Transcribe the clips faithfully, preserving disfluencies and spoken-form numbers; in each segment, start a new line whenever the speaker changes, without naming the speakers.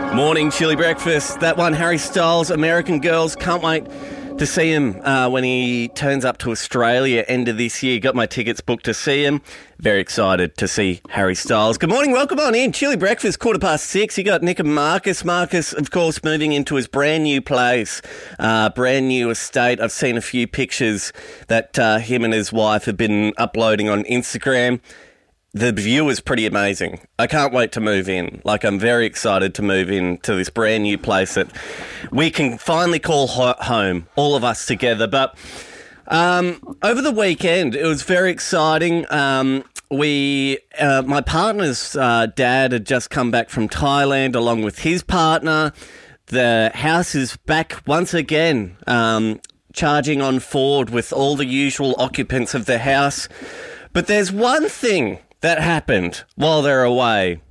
Morning, Chili Breakfast. That one, Harry Styles, American Girls. Can't wait to see him uh, when he turns up to Australia end of this year. Got my tickets booked to see him. Very excited to see Harry Styles. Good morning, welcome on in. Chili Breakfast, quarter past six. You got Nick and Marcus. Marcus, of course, moving into his brand new place, uh, brand new estate. I've seen a few pictures that uh, him and his wife have been uploading on Instagram. The view is pretty amazing. I can't wait to move in. Like, I'm very excited to move in to this brand new place that we can finally call ho- home, all of us together. But um, over the weekend, it was very exciting. Um, we, uh, my partner's uh, dad had just come back from Thailand along with his partner. The house is back once again, um, charging on forward with all the usual occupants of the house. But there's one thing that happened while they're away.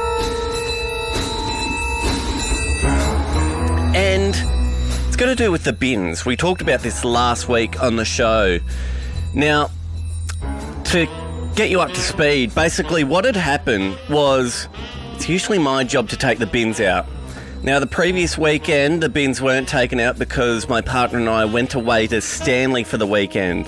And it's got to do with the bins. We talked about this last week on the show. Now, to get you up to speed, basically what had happened was it's usually my job to take the bins out. Now, the previous weekend, the bins weren't taken out because my partner and I went away to Stanley for the weekend.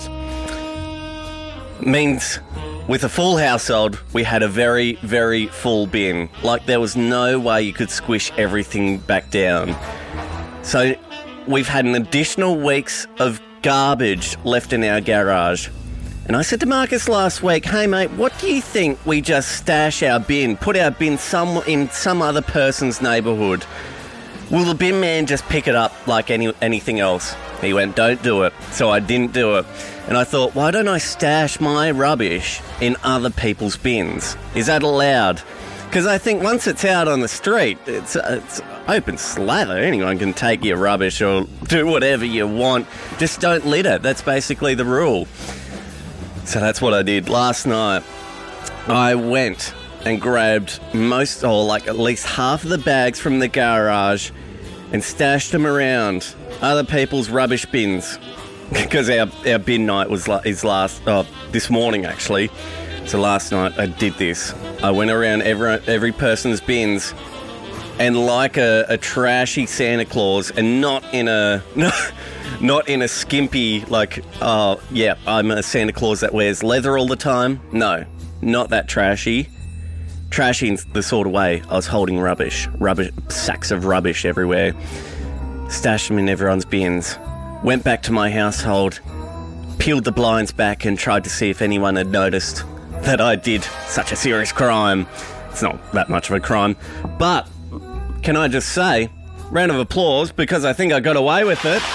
Means with a full household, we had a very, very full bin. Like, there was no way you could squish everything back down. So we've had an additional weeks of garbage left in our garage. And I said to Marcus last week, hey mate, what do you think we just stash our bin, put our bin some in some other person's neighbourhood? Will the bin man just pick it up like any anything else? He went, don't do it. So I didn't do it. And I thought, why don't I stash my rubbish in other people's bins? Is that allowed? Because I think once it's out on the street, it's, it's open slather. Anyone can take your rubbish or do whatever you want. Just don't litter. That's basically the rule. So that's what I did last night. I went and grabbed most, or like at least half of the bags from the garage and stashed them around other people's rubbish bins. Because our, our bin night was is last, oh, this morning actually. So last night I did this. I went around every, every person's bins and like a, a trashy Santa Claus, and not in a, not in a skimpy, like, oh yeah, I'm a Santa Claus that wears leather all the time. No, not that trashy. Trashy in the sort of way I was holding rubbish, rubbish, sacks of rubbish everywhere. Stashed them in everyone's bins. Went back to my household, peeled the blinds back and tried to see if anyone had noticed that I did such a serious crime. It's not that much of a crime. But, can I just say, round of applause, because I think I got away with it.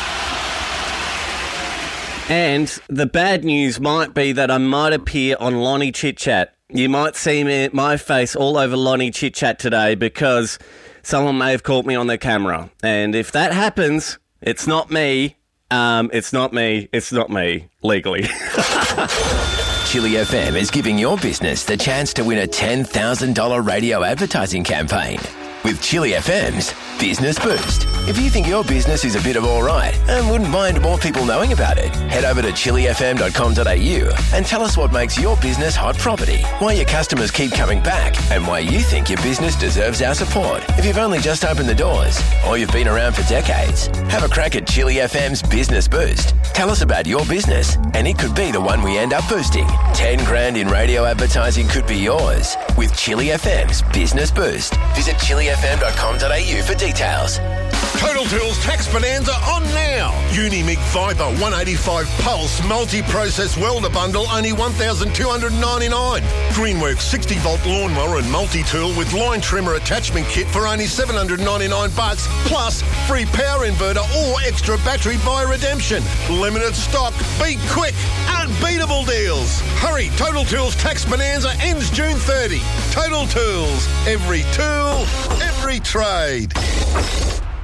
And the bad news might be that I might appear on Lonnie Chit Chat. You might see me, my face all over Lonnie Chit Chat today because someone may have caught me on their camera. And if that happens, it's not me. Um, it's not me. It's not me, legally.
Chili F M is giving your business the chance to win a ten thousand dollars radio advertising campaign with Chili F M's Business Boost. If you think your business is a bit of all right and wouldn't mind more people knowing about it, head over to chili f m dot com dot a u and tell us what makes your business hot property, why your customers keep coming back, and why you think your business deserves our support. If you've only just opened the doors or you've been around for decades, have a crack at Chili F M's Business Boost. Tell us about your business and it could be the one we end up boosting. ten grand in radio advertising could be yours with Chili F M's Business Boost. Visit chili f m dot com dot a u for details.
Total Tools Tax Bonanza on now. Unimig Viper one eighty-five Pulse Multi-Process Welder Bundle only one thousand two hundred ninety-nine dollars. Greenworks sixty volt lawnmower and multi-tool with line trimmer attachment kit for only seven hundred ninety-nine bucks, plus free power inverter or extra battery buy redemption. Limited stock. Be quick. Unbeatable deals. Hurry. Total Tools Tax Bonanza ends June thirtieth. Total Tools. Every tool, every trade.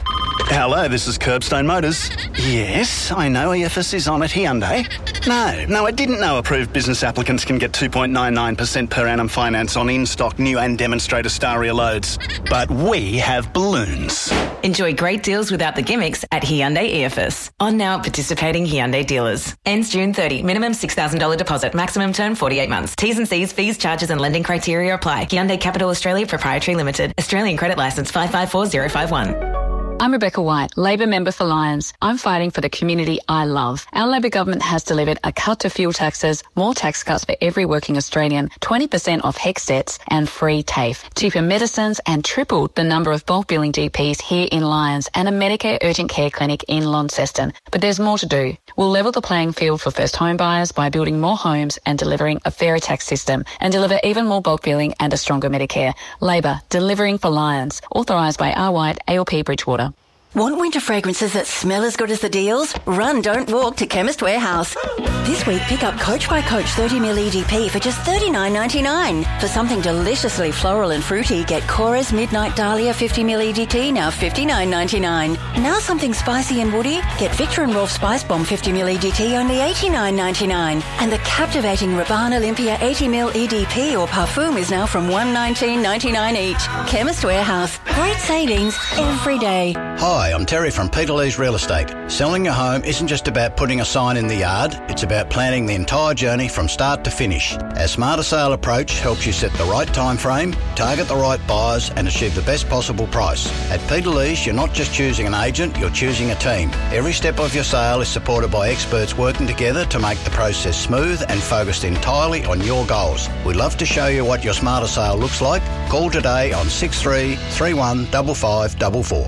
Hello, this is Curbstone Motors. Yes, I know E F S is on at Hyundai. No, no, I didn't know approved business applicants can get two point nine nine percent per annum finance on in-stock new and demonstrator Staria loads. But we have balloons.
Enjoy great deals without the gimmicks at Hyundai E F S. On now at participating Hyundai dealers. Ends June thirtieth. Minimum six thousand dollars deposit. Maximum term forty-eight months. T's and C's, fees, charges and lending criteria apply. Hyundai Capital Australia Proprietary Limited. Australian credit licence five five four zero five one.
I'm Rebecca White, Labor member for Lyons. I'm fighting for the community I love. Our Labor government has delivered a cut to fuel taxes, more tax cuts for every working Australian, twenty percent off HECS debts and free TAFE, cheaper medicines and tripled the number of bulk billing G Ps here in Lyons and a Medicare urgent care clinic in Launceston. But there's more to do. We'll level the playing field for first home buyers by building more homes and delivering a fairer tax system and deliver even more bulk billing and a stronger Medicare. Labor, delivering for Lyons. Authorised by R. White, A L P Bridgewater.
Want winter fragrances that smell as good as the deals? Run, don't walk to Chemist Warehouse. This week, pick up Coach by Coach thirty milliliter E D P for just thirty-nine ninety-nine. For something deliciously floral and fruity, get Cora's Midnight Dahlia fifty milliliter E D T, now fifty-nine ninety-nine. Now something spicy and woody, get Victor and Rolf Spice Bomb fifty milliliter E D T, only eighty-nine ninety-nine. And the captivating Rabanne Olympia eighty milliliter E D P or Parfum is now from one nineteen ninety-nine each. Chemist Warehouse. Great savings every day.
Hi, I'm Terry from Peter Lee's Real Estate. Selling your home isn't just about putting a sign in the yard, it's about planning the entire journey from start to finish. Our Smarter Sale approach helps you set the right time frame, target the right buyers and achieve the best possible price. At Peter Lee's, you're not just choosing an agent, you're choosing a team. Every step of your sale is supported by experts working together to make the process smooth and focused entirely on your goals. We'd love to show you what your Smarter Sale looks like. Call today on six three three one five five four four.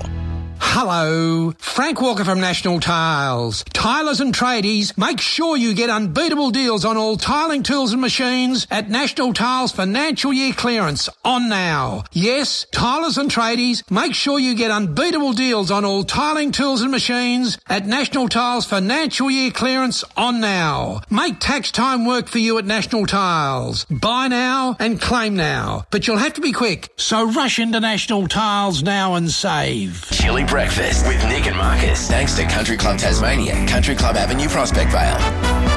Hello, Frank Walker from National Tiles. Tilers and tradies, make sure you get unbeatable deals on all tiling tools and machines at National Tiles financial year clearance on now. Yes, tilers and tradies, make sure you get unbeatable deals on all tiling tools and machines at National Tiles financial year clearance on now. Make tax time work for you at National Tiles. Buy now and claim now, but you'll have to be quick, so rush into National Tiles now and save.
Chili Breakfast with Nick and Marcus. Thanks to Country Club Tasmania, Country Club Avenue, Prospect Vale.